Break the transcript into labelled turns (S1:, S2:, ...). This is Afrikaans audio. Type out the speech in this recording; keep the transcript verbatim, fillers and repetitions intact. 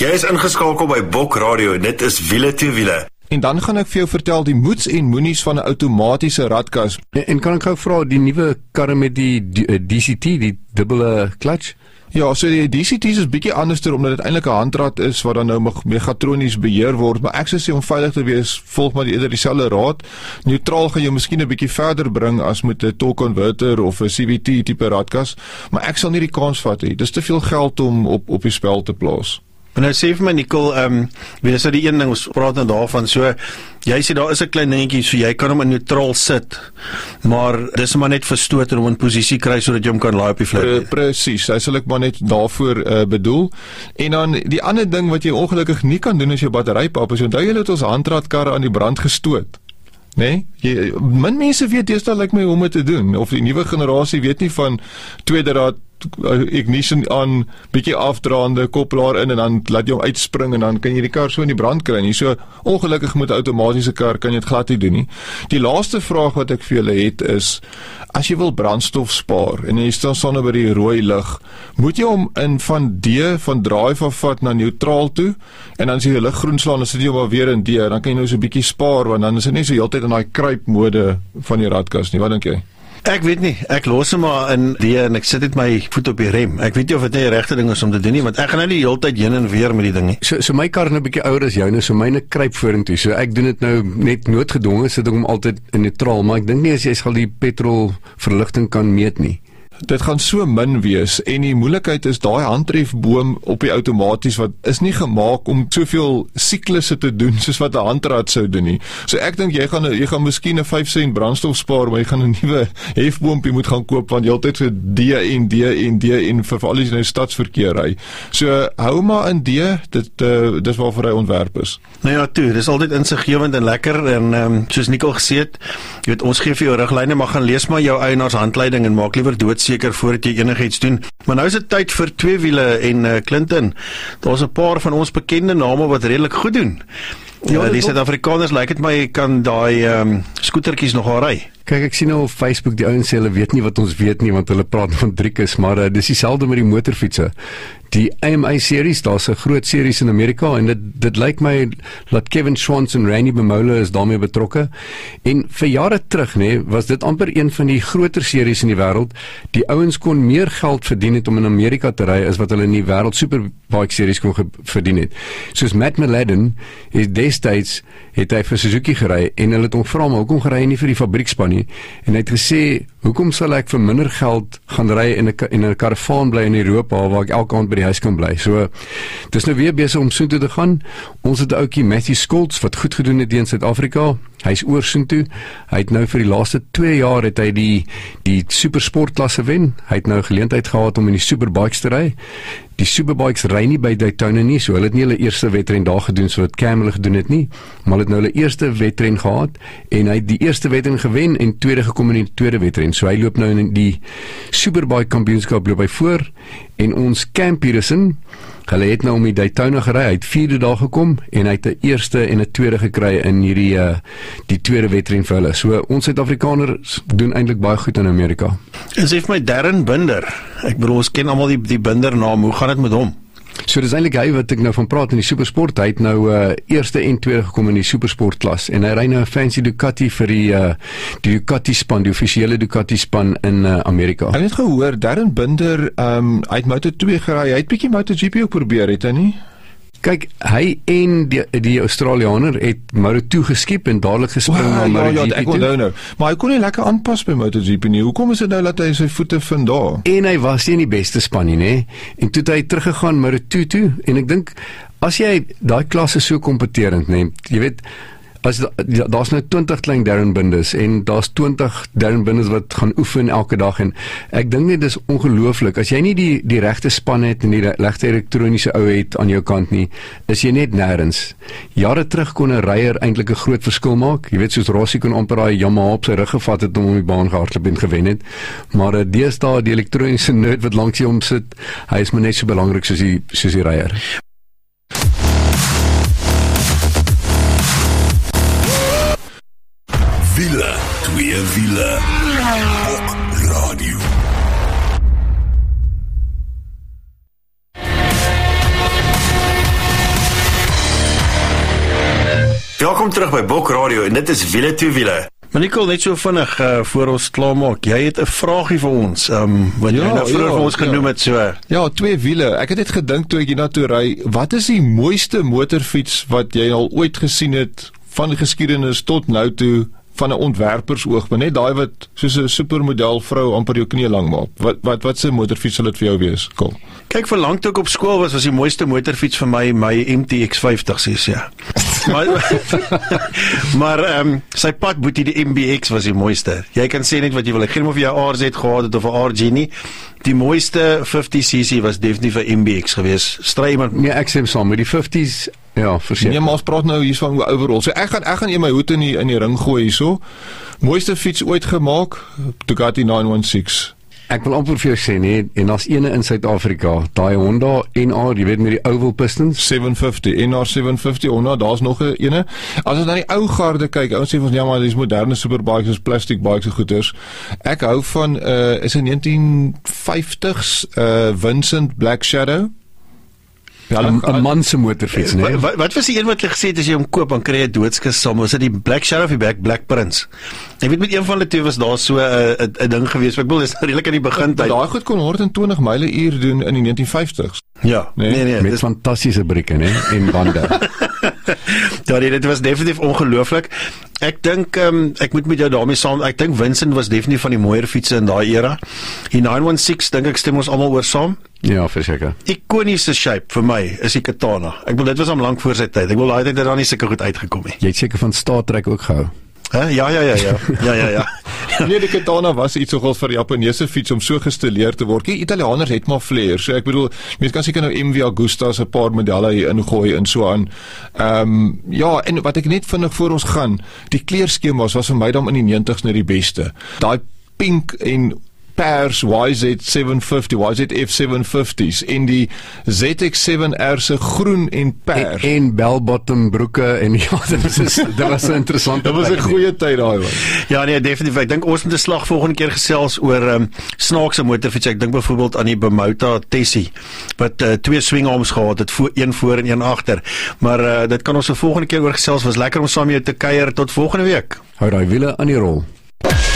S1: Jy is ingeskakel by Bok Radio, dit is Wiele te Wiele.
S2: En dan gaan ek vir jou vertel die moets en moenies van 'n outomatiese radkas.
S3: En, en kan ek gou vra, die nuwe karre met die D C T, die dubbele clutch?
S2: Ja, so die D C T's is bietjie anderster omdat dit eintlik 'n handrad is wat dan nou megatronies beheer word, maar ek sou sê om veilig te wees, volg maar eerder dieselfde raad. Neutraal gaan jou miskien 'n bietjie verder bring as met 'n torque converter of 'n C V T tipe radkas, maar ek sal nie die kans vat nie. Dis te veel geld om op op die spel te plaas.
S4: Maar nou sê vir my Nicole, ehm, um, weet jy, so die een ding, ons praat nou daarvan, so, jy sê daar is 'n klein dingetjie, so jy kan hom in neutraal sit, maar dis maar net verstoot en hom in posisie kry, so dat jy hom kan laai op die flat.
S2: Pre Presies, hy sal ek maar net daarvoor uh, bedoel. En dan, die ander ding wat jy ongelukkig nie kan doen, is jou batterypap, is onthou jy het ons handradkarre aan die brand gestoot. Nee, jy, min mense weet deesdae lyk my hoe om dit te doen, of die nuwe generasie weet nie van tweede raad, ignition aan, bietjie afdraande, koppelaar in en dan laat jy hom uitspring en dan kan jy die kar so in die brand kry nie. So ongelukkig met 'n outomatiese kar kan jy dit glad nie doen nie. Die laaste vraag wat ek vir julle het is, as jy wil brandstof spaar en jy staan sonder by die rooi lig, moet jy hom in van D van drive af vat na neutraal toe en dan as jy die lig groen slaan, dan sit jy hom maar weer in D, dan kan jy nou so 'n bietjie spaar, want dan is dit nie so heeltyd in daai kruipmode van die radkas nie. Wat dink jy?
S4: Ek weet nie, ek los hom maar in die en ek sit net my voet op die rem. Ek weet nie of dit nie die regte ding is om te doen nie, want ek gaan nou die hele tyd heen en weer met die ding nie.
S3: So, so my kar is nou 'n bietjie ouer as joune, so myne kruip vorentoe. So ek doen dit nou net noodgedwonge, sit ek hom altyd in neutraal, maar ek dink nie as jy sal die petrol verligting kan meet nie.
S2: Dit gaan so min wees en die moeilikheid is daai handtrefboom op die outomaties wat is nie gemaak om soveel siklusse te doen soos wat 'n handrad sou doen nie. So ek dink jy gaan jy gaan miskien 'n vyf sent brandstof spaar, maar jy gaan 'n nuwe hefboompie moet gaan koop want jy altyd so D en D en D en veral as jy nou stadsverkeer ry. So hou maar in D, dit uh, dis waarvoor hy ontwerp is.
S4: Nou ja, toe, dis altyd insiggewend en lekker en um, soos Nicole gesê het, jy weet ons gee vir jou riglyne, maar gaan lees maar jou eienaars handleiding en maak liewer dood seker voordat jy enigiets doen. Maar nou is dit tyd vir twee wiele en uh, Clinton. Daar's 'n paar van ons bekende name wat redelik goed doen. Ja, uh, die Suid-Afrikaners lyk dit my kan daai um, skootertjies nog al ry.
S3: Kyk, ek sien nou op Facebook die ouens sê hulle weet nie wat ons weet nie, want hulle praat van Driekus, maar uh, dis dieselfde met die motorfietsse. Die A M A series, daar's 'n groot series in Amerika en dit dit lyk my dat Kevin Schwantz en Randy Bemola is daarmee betrokke. En vir jare terug, nê, was dit amper een van die groter series in die wêreld. Die ouens kon meer geld verdien het om in Amerika te ry as wat hulle in die wêreld superbike series kon verdien het. Soos Matt Milladin is destyds het hy vir Suzuki gery en hulle het hom gevra maar hoekom gery hy nie vir die fabriekspan nie? En hy het gesê, hoekom sal ek vir minder geld gaan ry in 'n in 'n karavaan bly in Europa waar ek elke aand by die huis kan bly. So dis nou weer besig om soontoe te gaan. Ons het 'n ouetjie Matthew Skolts wat goed gedoen het in Suid-Afrika. Hy's oor soontoe. Hy het nou vir die laaste twee jaar het hy die die supersportklasse wen. Hy het nou geleentheid gehad om in die superbikes te ry. Die superbikes ry nie by Daytona nie, so hulle het nie hulle eerste wedren daar gedoen so wat Cam hulle gedoen het nie, maar hulle het nou hulle eerste wedren gehad en hy het die eerste wedren gewen en tweede gekom in die tweede wedren. So hy loop nou in die superbike kampioenskap loop hy voor en ons Cam Peterson, hulle het nou om die Daytona gery, hy het vierde dag gekom en hy het 'n eerste en 'n tweede gekry in hierdie uh, die tweede wedren vir hulle. So ons Suid-Afrikaners doen eintlik baie goed in Amerika.
S4: En sê vir my Darren Binder. Ek bedoel ons ken almal die die Binder naam. Hoe gaan dit met hom?
S3: So dis eintlik hy wat ek nou van praat in die supersport. Hy het nou uh, eerste en tweede gekom in die supersportklas en hy ry nou 'n fancy Ducati vir die uh, die Ducati span, die offisiële Ducati span in uh, Amerika.
S2: Ek het gehoor Darren Binder um, hy het Moto twee gery. Hy het bietjie MotoGP ook probeer, het hy nie?
S3: Kyk, hy en die, die Australianer het Moto twee geskep en dadelik gespring
S2: wow,
S3: na MotoGP.
S2: Ja, ja, ek onthou nou. Maar hy kon nie lekker aanpas by MotoGP nie. Hoekom is dit nou dat hy sy voete vind daar?
S3: En hy was nie in die beste span nie, nê? En toe het hy teruggegaan Moto twee toe en ek dink as jy daai klasse so kompeterend, nê, jy weet as daar's nou twintig klein Darren Binders en daar's twintig Darren Binders wat gaan oefen elke dag en ek dink net dis ongelooflik as jy nie die die regte span het en die regte elektroniese ou het aan jou kant nie, is jy net nêrens. Jare terug kon 'n ryer eintlik 'n groot verskil maak. Jy weet soos Rossi kon amper daai Yamaha op sy rug gevat het om om die baan gehardloop en gewen het. Maar uh, deesdae die elektroniese nerd wat langs hom sit, hy is maar net so belangrik soos die soos die ryer.
S1: Wiele, twee wiele. Bok Radio. Welkom terug by Bok Radio en dit is Wiele toe Wiele.
S4: Maar Nicole, net so vinnig uh, voor ons klaarmaak. Jy het 'n vraagie vir ons, um, wat jy
S2: Ja,
S4: nou vroeër
S2: ja,
S4: vir ons genoem
S2: ja.
S4: het so.
S2: Ja, twee wiele. Ek het net gedink toe ek hiernatoe ry, wat is die mooiste motorfiets wat jy al ooit gesien het van die geskiedenis tot nou toe van 'n ontwerpersoog, maar net daai wat soos 'n supermodel vrou amper jou knie lank maak. Wat wat wat se motorfiets sal dit vir jou wees? Kom.
S4: Kyk, vir lank toe ek op skool was, was die mooiste motorfiets vir my my M T X vyftig sies, ja. maar maar ehm um, sy padboetie die M B X was die mooiste. Jy kan sê net wat jy wil. Ek geen of jy 'n R Z gehad het of 'n R G nie. Die mooiste vyftig cc was definitief 'n M B X geweest. Stry iemand
S3: Nee, ek stem saam met die vyfties. Ja, verseker.
S2: Nee, maar ons praat nou hier van overall. So ek gaan ek gaan een my hoed in die in die ring gooi hierso. Mooiste fiets ooit gemaak, Ducati nine one six.
S3: Ek wil amper vir jou sê nee, en daar's eene in Suid-Afrika, daai Honda N R, jy weet met die oval pistons.
S2: seven fifty, N R seven fifty, Honda, daar's nog 'n ene. As ons na die ou garde kyk, ouens sê ons ja, maar dis moderne superbikes, is plastic bikes en goeders. Ek hou van uh is 'n nineteen fifties uh Vincent Black Shadow. Ja,
S3: 'n 'n man se motorfiets,
S4: Wat,
S3: nee.
S4: wat, wat was die een wat jy gesê het as jy hom koop, dan kry jy 'n doodskus saam? Was dit die Black Shadow of die Black, Black Prince? Ek weet met een van die twee was daar so 'n uh, 'n ding gewees. Ek bedoel, dis redelik aan die begin
S2: Maar
S4: tyd.
S2: daai goed kon honderdtwintig myle uur doen in die nineteen fifties.
S4: Ja,
S2: Nee,
S4: nee nee,
S3: Met
S4: dis
S3: fantastiese brieke, nee, en bande.
S4: ja, nee, dit was definitief ongelooflik. Ek dink um, ek moet met jou daarmee saam. Ek dink Vincent was definitief van die mooier fietsse in daai era. Die nine one six dink ek stem ons almal oor saam.
S3: Ja, verseker.
S4: Ikoniese shape vir my is die Katana. Ek bedoel dit was hom lank voor sy tyd. Ek wil daai tyd het daar nie sulke goed uitgekom nie.
S3: Jy het seker van Star Trek ook gehou.
S4: Hè? Ja ja ja ja. Ja ja ja.
S2: Nee, die Katana was iets nogals vir Japaneese fiets om so gestileerd te word. Die Italianers het maar flair. So ek bedoel, mense kan seker nou M V Agusta's 'n paar modelle hier ingooi en so aan. Ehm um, ja, en wat ek net vinnig voor ons gaan, die kleurskemas was vir my dan in die negentigs net die beste. Daai pink en pers Y Z seven fifty, Y Z F seven fifties en die Z X seven R se groen en
S3: En,
S2: pers.
S3: en bell-bottom broeke en ja, dit was dit was 'n interessante.
S2: Dit was 'n goeie tyd daai man.
S4: Ja nee, definitief. Ek dink ons moet 'n slag volgende keer gesels oor um, snaakse motorfiets. Ek dink byvoorbeeld aan die Bimota Tessie wat uh, twee swingarms gehad het, voor een voor en een agter. Maar uh, dit kan ons 'n volgende keer oor gesels. Was lekker om saam met jou te kuier. Tot volgende week.
S3: Hou daai wiele aan die rol.